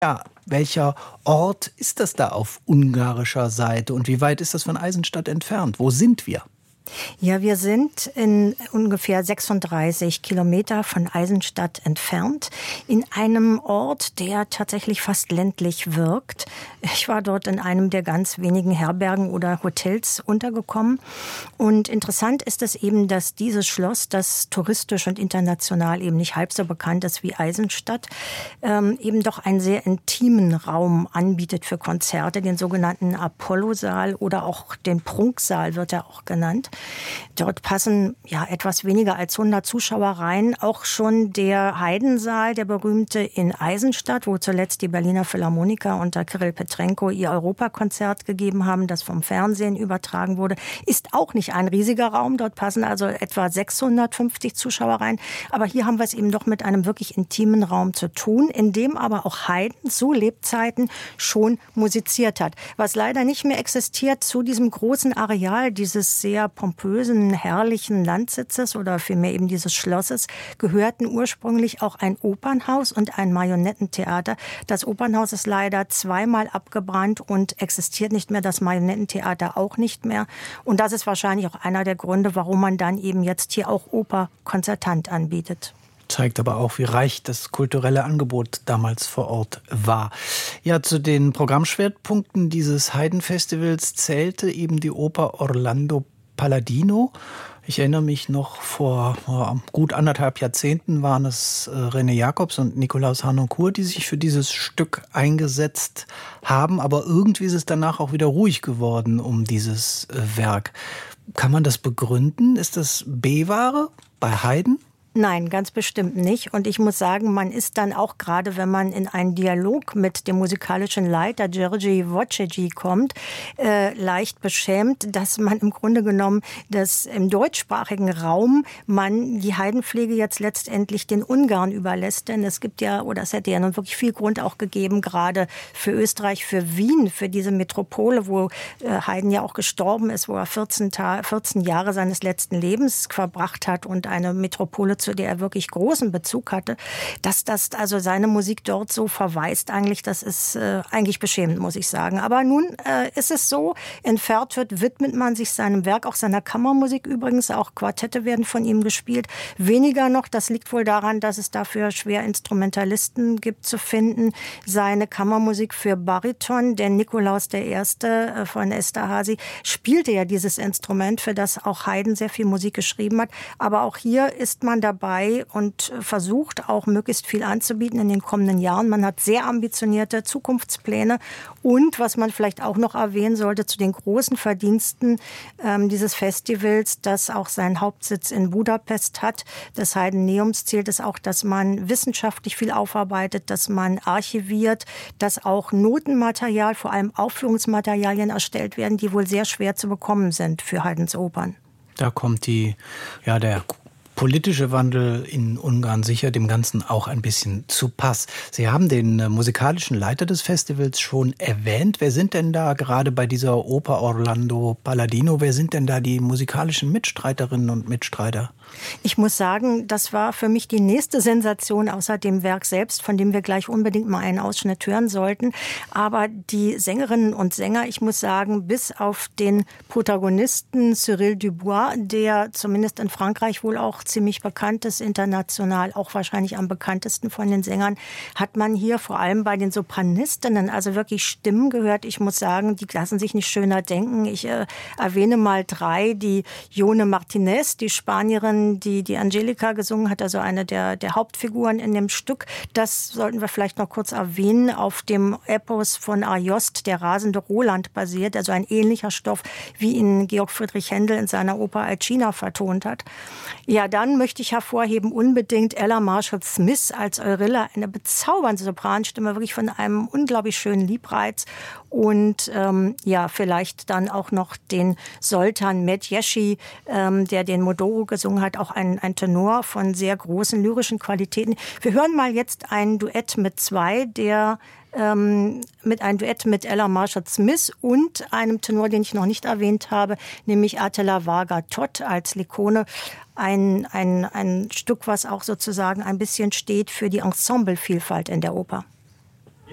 Ja, welcher Ort ist das da auf ungarischer Seite und wie weit ist das von Eisenstadt entfernt? Wo sind wir? Ja, wir sind in ungefähr 36 Kilometer von Eisenstadt entfernt, in einem Ort, der tatsächlich fast ländlich wirkt. Ich war dort in einem der ganz wenigen Herbergen oder Hotels untergekommen. Und interessant ist es eben, dass dieses Schloss, das touristisch und international eben nicht halb so bekannt ist wie Eisenstadt, eben doch einen sehr intimen Raum anbietet für Konzerte, den sogenannten Apollo-Saal oder auch den Prunksaal wird er auch genannt. Dort passen ja etwas weniger als 100 Zuschauer rein. Auch schon der Haydn-Saal, der berühmte in Eisenstadt, wo zuletzt die Berliner Philharmoniker unter Kirill Petrenko ihr Europakonzert gegeben haben, das vom Fernsehen übertragen wurde, ist auch nicht ein riesiger Raum. Dort passen also etwa 650 Zuschauer rein. Aber hier haben wir es eben doch mit einem wirklich intimen Raum zu tun, in dem aber auch Haydn zu Lebzeiten schon musiziert hat. Was leider nicht mehr existiert zu diesem großen Areal, dieses sehr pompösen, herrlichen Landsitzes oder vielmehr eben dieses Schlosses, gehörten ursprünglich auch ein Opernhaus und ein Marionettentheater. Das Opernhaus ist leider zweimal abgebrannt und existiert nicht mehr, das Marionettentheater auch nicht mehr. Und das ist wahrscheinlich auch einer der Gründe, warum man dann eben jetzt hier auch Oper konzertant anbietet. Zeigt aber auch, wie reich das kulturelle Angebot damals vor Ort war. Ja, zu den Programmschwerpunkten dieses Haydn-Festivals zählte eben die Oper Orlando Palladino. Ich erinnere mich noch, vor gut 1,5 Jahrzehnten waren es René Jacobs und Nikolaus Harnoncourt, die sich für dieses Stück eingesetzt haben. Aber irgendwie ist es danach auch wieder ruhig geworden um dieses Werk. Kann man das begründen? Ist das B-Ware bei Haydn? Nein, ganz bestimmt nicht. Und ich muss sagen, man ist dann auch gerade, wenn man in einen Dialog mit dem musikalischen Leiter György Wojcicki kommt, leicht beschämt, dass man im Grunde genommen, dass im deutschsprachigen Raum man die Heidenpflege jetzt letztendlich den Ungarn überlässt. Denn es gibt ja, oder es hätte ja nun wirklich viel Grund auch gegeben, gerade für Österreich, für Wien, für diese Metropole, wo Haydn ja auch gestorben ist, wo er 14 Jahre seines letzten Lebens verbracht hat und eine Metropole, zu der er wirklich großen Bezug hatte, dass das also seine Musik dort so verweist eigentlich, das ist eigentlich beschämend, muss ich sagen. Aber nun ist es so, in Fertwirt widmet man sich seinem Werk, auch seiner Kammermusik übrigens, auch Quartette werden von ihm gespielt. Weniger noch, das liegt wohl daran, dass es dafür schwer Instrumentalisten gibt zu finden. Seine Kammermusik für Bariton, der Nikolaus I. von Esterházy, spielte ja dieses Instrument, für das auch Haydn sehr viel Musik geschrieben hat. Aber auch hier ist man dabei und versucht auch möglichst viel anzubieten in den kommenden Jahren. Man hat sehr ambitionierte Zukunftspläne und was man vielleicht auch noch erwähnen sollte zu den großen Verdiensten dieses Festivals, das auch seinen Hauptsitz in Budapest hat, des Haydneums, zählt es auch, dass man wissenschaftlich viel aufarbeitet, dass man archiviert, dass auch Notenmaterial, vor allem Aufführungsmaterialien erstellt werden, die wohl sehr schwer zu bekommen sind für Haydns Opern. Da kommt der politische Wandel in Ungarn sicher dem Ganzen auch ein bisschen zu Pass. Sie haben den musikalischen Leiter des Festivals schon erwähnt. Wer sind denn da gerade bei dieser Oper Orlando Palladino, wer sind denn da die musikalischen Mitstreiterinnen und Mitstreiter? Ich muss sagen, das war für mich die nächste Sensation außer dem Werk selbst, von dem wir gleich unbedingt mal einen Ausschnitt hören sollten. Aber die Sängerinnen und Sänger, ich muss sagen, bis auf den Protagonisten Cyril Dubois, der zumindest in Frankreich wohl auch ziemlich bekannt ist, international auch wahrscheinlich am bekanntesten von den Sängern, hat man hier vor allem bei den Sopranistinnen also wirklich Stimmen gehört. Ich muss sagen, die lassen sich nicht schöner denken. Ich erwähne mal 3, die Ione Martinez, die Spanierin, die Angelica gesungen hat, also eine der Hauptfiguren in dem Stück. Das sollten wir vielleicht noch kurz erwähnen, auf dem Epos von Ariost, der rasende Roland, basiert, also ein ähnlicher Stoff, wie ihn Georg Friedrich Händel in seiner Oper Alcina vertont hat. Ja, dann möchte ich hervorheben unbedingt Ella Marshall Smith als Eurilla, eine bezaubernde Sopranstimme, wirklich von einem unglaublich schönen Liebreiz. Und vielleicht dann auch noch den Zoltán Medjessy, der den Modoro gesungen hat, auch ein Tenor von sehr großen lyrischen Qualitäten. Wir hören mal jetzt ein Duett mit 2, mit Ella Marshall Smith und einem Tenor, den ich noch nicht erwähnt habe, nämlich Attila Varga Todt als Likone. Ein Stück, was auch sozusagen ein bisschen steht für die Ensemblevielfalt in der Oper.